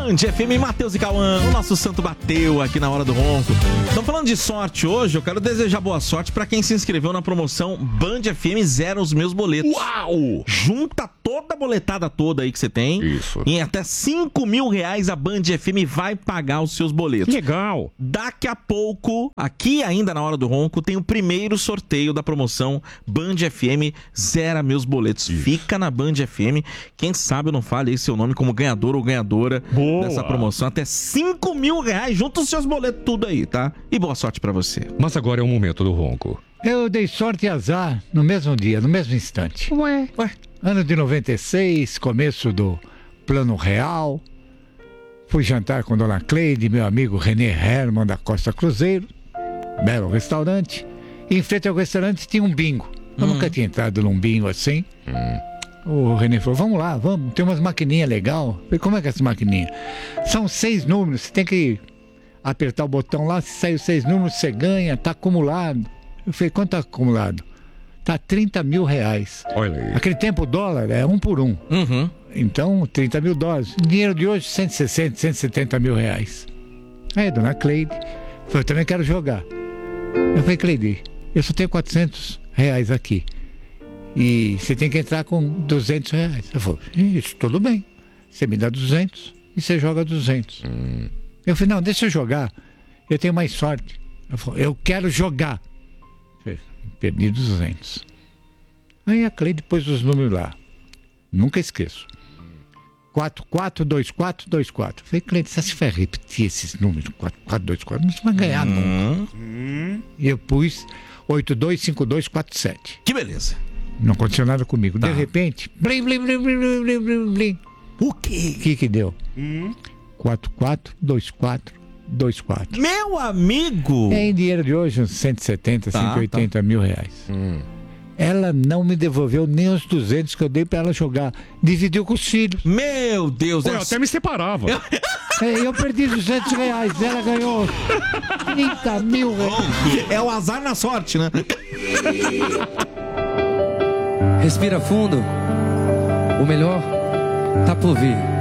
Band FM, Matheus e Cauã. O nosso santo bateu aqui na hora do ronco. Então, falando de sorte hoje, eu quero desejar boa sorte pra quem se inscreveu na promoção Band FM Zero os Meus Boletos. Uau! Junta toda a boletada toda aí que você tem. Isso. Em até R$5.000 a Band FM vai pagar os seus boletos. Legal. Daqui a pouco, aqui ainda na hora do ronco, tem o primeiro sorteio da promoção Band FM Zera Meus Boletos. Isso. Fica na Band FM. Quem sabe eu não fale aí seu nome como ganhador ou ganhadora dessa promoção. Até R$5.000. Junta os seus boletos tudo aí, tá? E boa sorte pra você. Mas agora é o momento do ronco. Eu dei sorte e azar no mesmo dia, no mesmo instante. Ué? Ano de 96, começo do Plano Real. Fui jantar com Dona Cleide, meu amigo René Herman da Costa Cruzeiro. Belo restaurante. E em frente ao restaurante tinha um bingo. Eu nunca tinha entrado num bingo assim. O René falou, vamos lá, vamos. Tem umas maquininhas legais. Falei, como é que é essa maquininha? São 6 números, você tem que apertar o botão lá, se sair os 6 números, você ganha, tá acumulado. Eu falei, quanto tá acumulado? Tá R$30.000. Olha aí. Aquele tempo o dólar é 1 por 1. Uhum. Então, $30.000. Dinheiro de hoje, 160, R$170.000. Aí, Dona Cleide, falou, eu também quero jogar. Eu falei, Cleide, eu só tenho R$400 aqui. E você tem que entrar com R$200. Ela falou, isso, tudo bem. Você me dá 200 e você joga 200. Eu falei, não, deixa eu jogar. Eu tenho mais sorte. Ela falou, eu quero jogar. Eu falei, perdi 200. Aí a Cleide pôs os números lá. Nunca esqueço. 442424. Falei, Cleide, você vai repetir esses números? 4424, não você vai ganhar nunca. E eu pus 825247. Que beleza. Não aconteceu nada comigo. Tá. De repente, blim, blim, blim, blim, blim, blim, blim. O quê? O que deu? 442424. Meu amigo! É em dinheiro de hoje, uns 170, Tá, 180 mil reais. Ela não me devolveu nem os 200 que eu dei pra ela jogar. Dividiu com os filhos. Meu Deus! Pô, eu até me separava. Eu perdi 200 reais. Ela ganhou 30 mil reais. É o azar na sorte, né? Respira fundo. O melhor tá por vir.